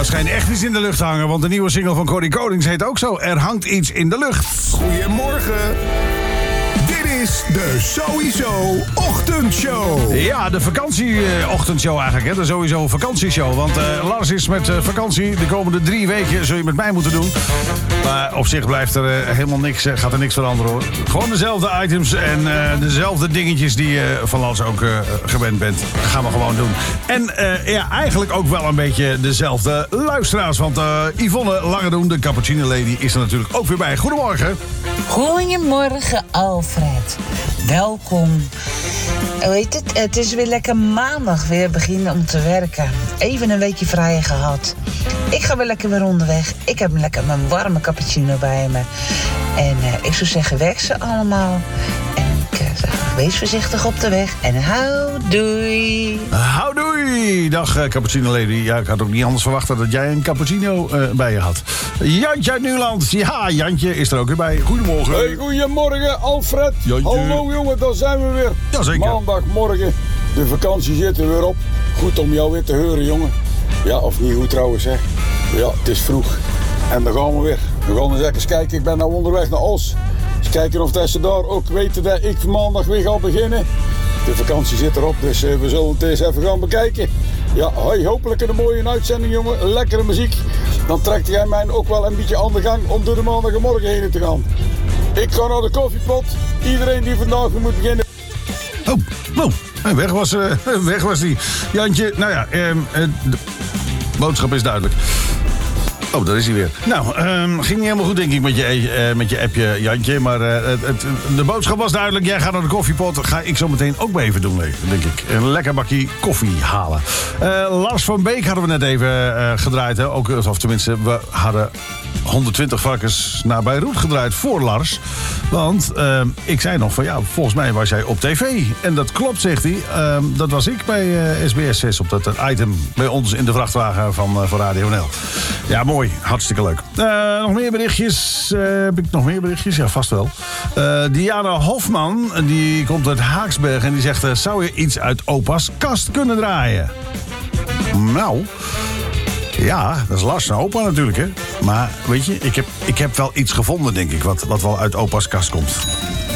het schijnt echt iets in de lucht te hangen, want de nieuwe single van Corrie Konings heet ook zo. Er hangt iets in de lucht. Goedemorgen. Dit is de Sowieso Ochtendshow. Ja, de vakantieochtendshow eigenlijk, hè. De Sowieso vakantieshow. Want Lars is met vakantie. De komende 3 weken zul je met mij moeten doen. Maar op zich blijft er helemaal niks, gaat er niks veranderen, hoor. Gewoon dezelfde items en dezelfde dingetjes die je van Lars ook gewend bent. Dat gaan we gewoon doen. En ja, eigenlijk ook wel een beetje dezelfde luisteraars. Want Yvonne Langedoen, de Cappuccino Lady, is er natuurlijk ook weer bij. Goedemorgen. Goedemorgen, Alfred. Welkom. Weet het, het is weer lekker maandag weer beginnen om te werken. Even een weekje vrij gehad. Ik ga weer lekker weer onderweg. Ik heb lekker mijn warme cappuccino bij me. En ik zou zeggen, werk ze allemaal. En ik zeg, wees voorzichtig op de weg. En houdoei. Houdoei. Dag Cappuccino Lady. Ja, ik had ook niet anders verwacht dat jij een cappuccino bij je had. Jantje uit Nieuwland. Ja, Jantje is er ook weer bij. Goedemorgen. Hey, goedemorgen Alfred. Jantje. Hallo jongen, daar zijn we weer. Jazeker. Maandagmorgen. De vakantie zit er weer op. Goed om jou weer te horen, jongen. Ja, of niet goed trouwens, hè. Ja, het is vroeg. En dan gaan we weer. We gaan eens even kijken. Ik ben nou onderweg naar Os. Eens kijken of ze daar ook weten dat ik maandag weer ga beginnen. De vakantie zit erop, dus we zullen het eens even gaan bekijken. Ja, hoi, hopelijk een mooie uitzending, jongen. Lekkere muziek. Dan trekt jij mij ook wel een beetje aan de gang om door de maandagmorgen heen te gaan. Ik ga naar de koffiepot. Iedereen die vandaag moet beginnen. Oh, weg was die. Jantje, nou ja, de boodschap is duidelijk. Oh, daar is hij weer. Nou, ging niet helemaal goed, denk ik, met je appje, Jantje. Maar de boodschap was duidelijk. Jij gaat naar de koffiepot. Ga ik zo meteen ook maar even doen, denk ik. Een lekker bakje koffie halen. Lars van Beek hadden we net even gedraaid. Hè? Ook, of tenminste, we hadden 120 varkens naar Beirut gedraaid voor Lars. Want ik zei nog van, ja, volgens mij was jij op tv. En dat klopt, zegt hij. Dat was ik bij SBS 6 op dat item bij ons in de vrachtwagen van Radio NL. Ja, mooi. Hartstikke leuk. Nog meer berichtjes? Heb ik nog meer berichtjes? Ja, vast wel. Diana Hofman, die komt uit Haaksberg en die zegt, zou je iets uit opa's kast kunnen draaien? Nou, ja, dat is Lars en opa natuurlijk, hè. Maar weet je, ik heb wel iets gevonden, denk ik, wat wel uit opa's kast komt.